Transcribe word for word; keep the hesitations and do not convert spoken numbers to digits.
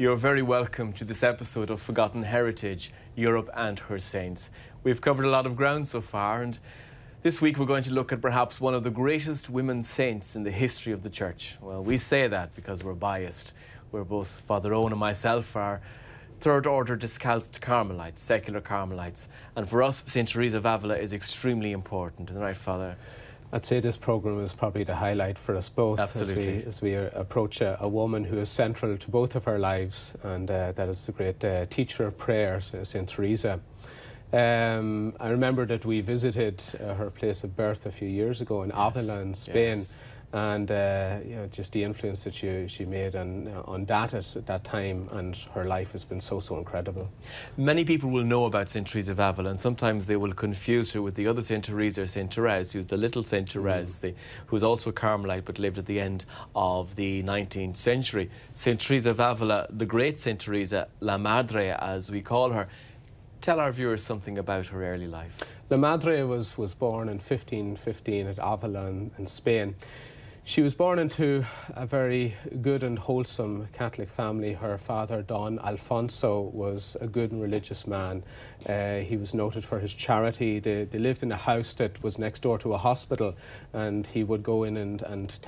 You're very welcome to this episode of Forgotten Heritage, Europe and Her Saints. We've covered a lot of ground so far, and this week we're going to look at perhaps one of the greatest women saints in the history of the Church. Well, we say that because we're biased. We're both, Father Owen and myself, are Third Order Discalced Carmelites, secular Carmelites. And for us, Saint Teresa of Avila is extremely important. Isn't that right, Father? I'd say this programme is probably the highlight for us both. Absolutely. As we, as we approach a, a woman who is central to both of our lives, and uh, that is the great uh, teacher of prayer, Saint Teresa. Um, I remember that we visited uh, her place of birth a few years ago in yes. Avila in Spain. Yes. And uh, you know, just the influence that she, she made on, on that at, at that time, and her life has been so, so incredible. Many people will know about Saint Teresa of Avila, and sometimes they will confuse her with the other Saint Teresa, or Saint Therese, who's the little Saint Therese, mm. the, who's also a Carmelite but lived at the end of the nineteenth century. Saint Teresa of Avila, the great Saint Teresa, La Madre as we call her. Tell our viewers something about her early life. La Madre was, was born in fifteen fifteen at Avila in, in Spain. She was born into a very good and wholesome Catholic family. Her father, Don Alfonso, was a good and religious man. Uh, he was noted for his charity. They, they lived in a house that was next door to a hospital, and he would go in and, and